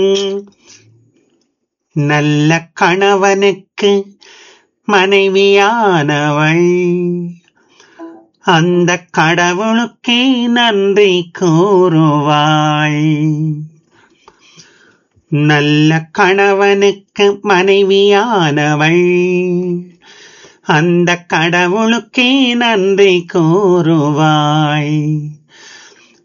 நல்ல கணவனுக்கு மனைவியானவள் அந்த கடவுளுக்கே நன்றி கூறுவாள். நல்ல கணவனுக்கு மனைவியானவள் அந்த கடவுளுக்கே நன்றி கூறுவாய்.